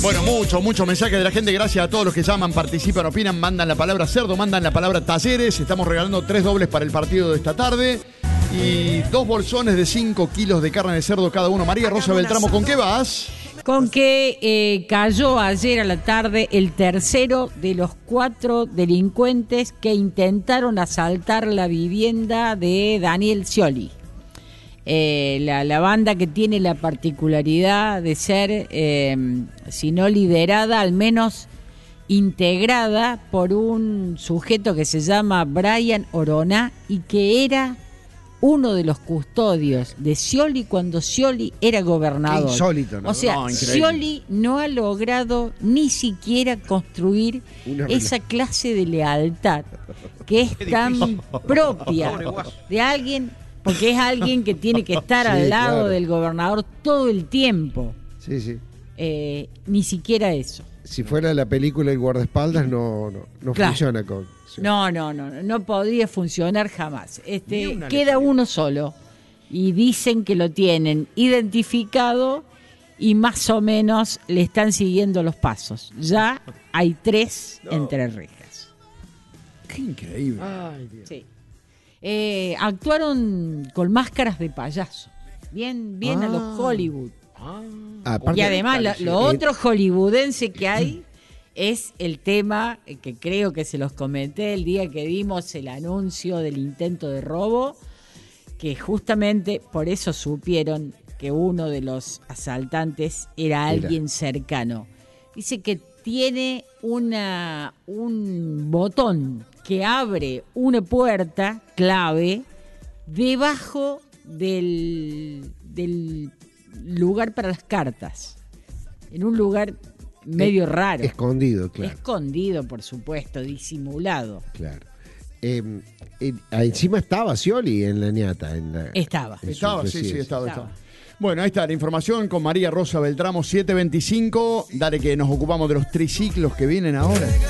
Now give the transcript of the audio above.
Bueno, mucho mensaje de la gente. Gracias a todos los que llaman, participan, opinan, mandan la palabra cerdo, mandan la palabra talleres. Estamos regalando 3 dobles para el partido de esta tarde. Y 2 bolsones de 5 kilos de carne de cerdo cada uno. María Rosa Beltramo, ¿con qué vas? Con que cayó ayer a la tarde el tercero de los 4 delincuentes que intentaron asaltar la vivienda de Daniel Scioli. La banda que tiene la particularidad de ser, si no liderada, al menos integrada por un sujeto que se llama Brian Oroná y que era uno de los custodios de Scioli cuando Scioli era gobernador. Qué insólito, ¿no? O sea, No, increíble. Scioli no ha logrado ni siquiera construir esa clase de lealtad que es tan propia de alguien, porque es alguien que tiene que estar al lado claro. del gobernador todo el tiempo. Sí, sí. Ni siquiera eso. Si fuera la película El guardaespaldas, no Claro. funciona con... sí. No podría funcionar jamás. Queda uno solo y dicen que lo tienen identificado y más o menos le están siguiendo los pasos. Ya hay 3 entre rejas. Qué increíble. Sí. Actuaron con máscaras de payaso. Bien a los Hollywood. Aparte- Y además lo otro hollywoodense que hay es el tema que creo que se los comenté el día que dimos el anuncio del intento de robo, que justamente por eso supieron que uno de los asaltantes era alguien cercano. Dice que tiene un botón que abre una puerta clave debajo del lugar para las cartas, en un lugar medio raro. Escondido, claro. Escondido, por supuesto, disimulado. Claro. Encima estaba Scioli en la ñata. Estaba. Estaba, sí, estaba. Bueno, ahí está la información con María Rosa Beltramo, 7:25. Dale que nos ocupamos de los triciclos que vienen ahora.